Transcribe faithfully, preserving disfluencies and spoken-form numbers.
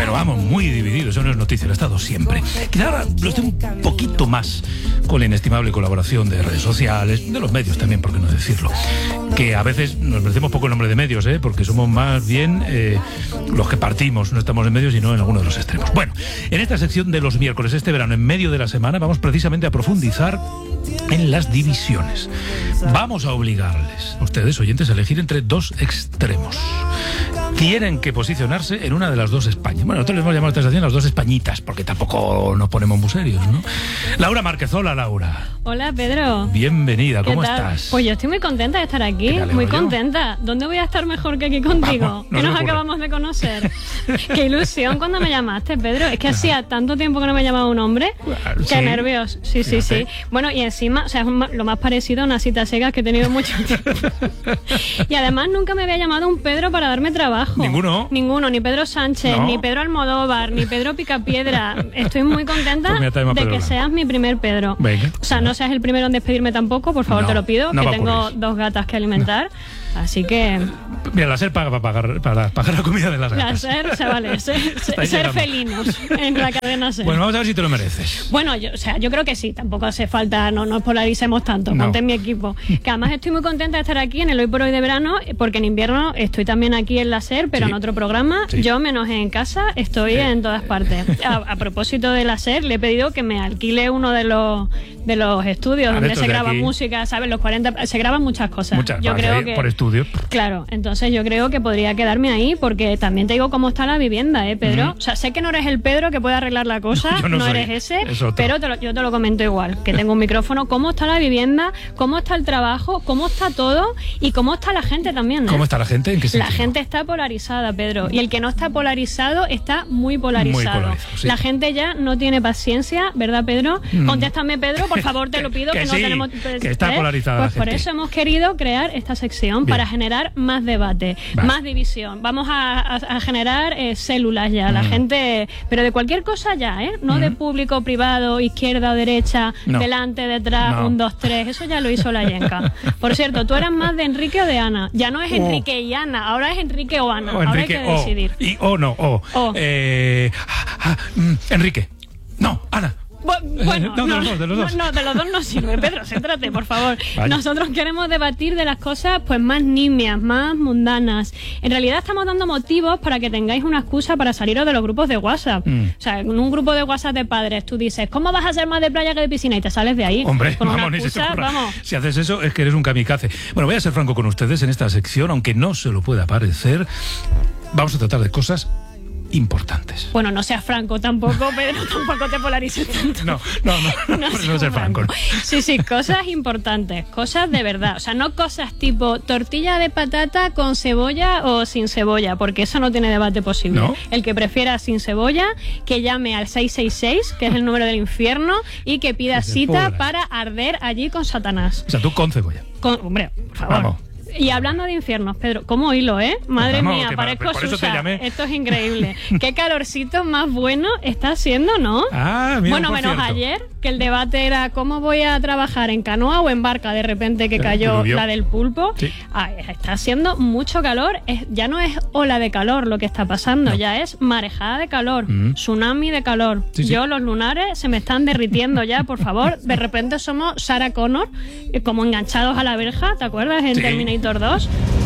pero vamos, muy dividido. Eso no es noticia, lo ha estado siempre. Quizá ahora lo esté un poquito más con la inestimable colaboración de redes sociales, de los medios también, por qué no decirlo. Que a veces nos merecemos poco el nombre de medios, ¿eh? Porque somos más bien eh, los que partimos, no estamos en medios, sino en alguno de los extremos. Bueno, en esta sección de los miércoles, este verano, en medio de la semana, vamos precisamente a profundizar en las divisiones. Vamos a obligarles, ustedes, oyentes, a elegir entre dos extremos. Tienen que posicionarse en una de las dos Españas. Bueno, nosotros les hemos llamado a esta estación las dos Españitas, porque tampoco nos ponemos muy serios, ¿no? Laura Márquez, hola, Laura. Hola, Pedro. Bienvenida, ¿cómo tal? estás? Pues yo estoy muy contenta de estar aquí, muy contenta. Yo? ¿Dónde voy a estar mejor que aquí contigo? Vamos, no que nos ocurre. acabamos de conocer. Qué ilusión cuando me llamaste, Pedro. Es que hacía tanto tiempo que no me llamaba un hombre. Claro, Qué sí. nervios. Sí, sí, Fíjate. sí. Bueno, y encima, o sea, es un- lo más parecido a una cita ciegas que he tenido mucho tiempo. Y además nunca me había llamado un Pedro para darme trabajo. ¿Ninguno? Ninguno, ni Pedro Sánchez, No. ni Pedro Almodóvar, ni Pedro Picapiedra. Estoy muy contenta Pues mira, te llama de Pedro que Blanco. seas mi primer Pedro. Venga. O sea, no seas el primero en despedirme tampoco, por favor, No, te lo pido, no que va a tengo ocurrir. dos gatas que alimentar. Así que Mira, la SER paga para pagar, para pagar la comida de las la gatas. ser, se vale, ser, Estáis ser llegando. felinos en la cadena ser. Bueno, vamos a ver si te lo mereces. Bueno, yo, o sea, yo creo que sí, tampoco hace falta, no nos polaricemos tanto, No. ponte en mi equipo. Que además estoy muy contenta de estar aquí en el Hoy por Hoy de verano, porque en invierno estoy también aquí en la SER, pero Sí. en otro programa. Sí. Yo, menos en casa, estoy Sí. en todas partes. A, a propósito de la SER, le he pedido que me alquile uno de los de los estudios Ah, de donde estos se de graba aquí. música, ¿sabes? Los cuarenta, se graban muchas cosas. Muchas, yo para creo que- que por estudio. Claro, entonces yo creo que podría quedarme ahí, porque también te digo cómo está la vivienda, ¿eh, Pedro? Ujú. O sea, sé que no eres el Pedro que puede arreglar la cosa, Yo no no, soy, eres ese, es otro. pero te lo- yo te lo comento igual, que tengo un micrófono, cómo está la vivienda, cómo está el trabajo, cómo está todo y cómo está la gente también, ¿eh? ¿Cómo está la gente? ¿En qué La sentido? gente está polarizada, Pedro, y el que no está polarizado está muy polarizado. Muy polarizado, sí. La gente ya no tiene paciencia, ¿verdad, Pedro? Mm. Contéstame, Pedro, por favor, te Que- lo pido, que que, no sí, tenemos... que está ¿eh? polarizada la Pues por gente. eso hemos querido crear esta sección, Bien. para generar más debate, Vale. más división. Vamos a, a- a generar eh, células ya, la Mm. gente... Pero de cualquier cosa ya, ¿eh? No de Mm. público, privado, izquierda o derecha, No. delante, detrás, No. un, dos, tres. Eso ya lo hizo la Yenka. Por cierto, ¿tú eras más de Enrique o de Ana? Ya no es Oh. Enrique y Ana, ahora es Enrique o Ana. O Ahora Enrique hay que o. decidir. Y o no, o. O. Eh, ah, ah, mm, Enrique. No, Ana. Bu- Bueno, No, de los dos, de los dos. No, no, de los dos no sirve, Pedro, céntrate, por favor. Vaya. Nosotros queremos debatir de las cosas pues más nimias, más mundanas. En realidad estamos dando motivos para que tengáis una excusa para saliros de los grupos de WhatsApp. Mm. O sea, en un grupo de WhatsApp de padres tú dices, ¿cómo vas a ser más de playa que de piscina? Y te sales de ahí. Hombre, con vamos, una ni se te excusa, ocurra. vamos. Si haces eso es que eres un kamikaze. Bueno, voy a ser franco con ustedes en esta sección, aunque no se lo pueda parecer. Vamos a tratar de cosas importantes. Bueno, no seas franco tampoco, Pedro, tampoco te polarices tanto. No, no, no, no, seas no ser franco. franco. Sí, sí, cosas importantes, cosas de verdad. O sea, no cosas tipo tortilla de patata con cebolla o sin cebolla, porque eso no tiene debate posible. ¿No? El que prefiera sin cebolla, que llame al seis seis seis, que es el número del infierno, y que pida Pues de cita pobres. para arder allí con Satanás. O sea, tú con cebolla. Con, hombre, por favor. Vamos. Y hablando de infiernos, Pedro, ¿cómo hilo, eh? Madre Vamos, mía, que parezco por eso te Susa. llamé. Esto es increíble. Qué calorcito más bueno está haciendo, ¿no? Ah, mira, Bueno, por menos cierto. ayer, que el debate era cómo voy a trabajar, en canoa o en barca, de repente que Eh, cayó llovió. la del pulpo. Sí. Ah, está haciendo mucho calor. Es- ya no es ola de calor lo que está pasando, No. ya es marejada de calor, Mm. tsunami de calor. Sí, sí. Yo, los lunares se me están derritiendo ya, por favor. De repente somos Sarah Connor, eh, como enganchados a la verja, ¿te acuerdas? En Sí. Terminator dos.